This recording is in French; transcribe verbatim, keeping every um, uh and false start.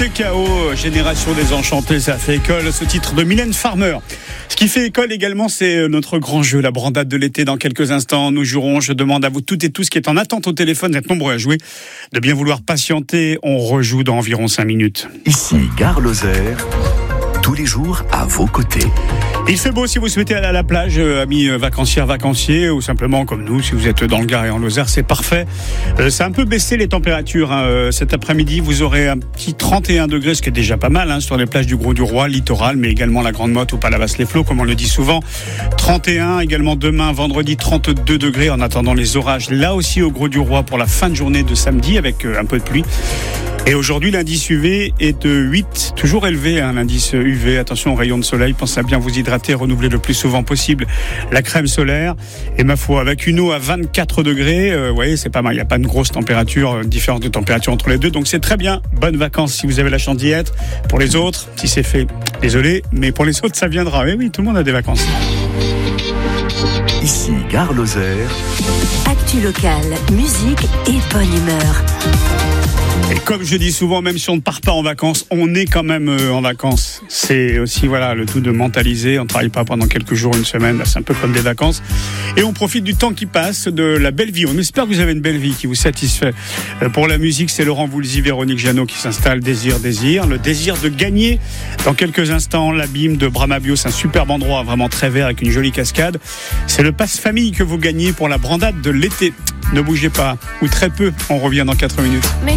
T K O, Génération Désenchantée, ça fait école, ce titre de Mylène Farmer. Ce qui fait école également, c'est notre grand jeu, la brandade de l'été. Dans quelques instants, nous jouerons. Je demande à vous toutes et tous qui êtes en attente au téléphone, d'être nombreux à jouer, de bien vouloir patienter. On rejoue dans environ cinq minutes. Ici, Gare Lozère, tous les jours à vos côtés. Il fait beau si vous souhaitez aller à la plage, euh, amis vacancières, vacanciers, ou simplement comme nous, si vous êtes dans le Gard et en Lozère, c'est parfait. Euh, ça a un peu baissé les températures. Hein. Euh, cet après-midi, vous aurez un petit trente et un degrés, ce qui est déjà pas mal, hein, sur les plages du Grau-du-Roi, littoral, mais également la Grande Motte ou Palavas-les-Flots, comme on le dit souvent. trente et un également demain, vendredi, trente-deux degrés, en attendant les orages, là aussi au Grau-du-Roi pour la fin de journée de samedi, avec euh, un peu de pluie. Et aujourd'hui, l'indice U V est de huit, toujours élevé, hein, l'indice U V. Attention aux rayons de soleil, pensez à bien vous hydrater, renouveler le plus souvent possible la crème solaire. Et ma foi, avec une eau à vingt-quatre degrés, euh, vous voyez, c'est pas mal. Il n'y a pas de grosse température, euh, différence de température entre les deux. Donc c'est très bien. Bonnes vacances si vous avez la chance d'y être. Pour les autres, si c'est fait, désolé, mais pour les autres, ça viendra. Oui, oui, tout le monde a des vacances. Ici, Gare Lozère. Actu locale, musique et bonne humeur. Et comme je dis souvent, même si on ne part pas en vacances, on est quand même euh, en vacances. C'est aussi voilà le tout de mentaliser. On ne travaille pas pendant quelques jours, une semaine. C'est un peu comme des vacances. Et on profite du temps qui passe, de la belle vie. On espère que vous avez une belle vie qui vous satisfait. Euh, pour la musique, c'est Laurent Voulzy, Véronique Jeannot qui s'installe. Désir, désir. Le désir de gagner. Dans quelques instants, l'abîme de Bramabio. C'est un superbe endroit, vraiment très vert avec une jolie cascade. C'est le passe-famille que vous gagnez pour la brandade de l'été. Ne bougez pas, ou très peu. On revient dans quatre minutes.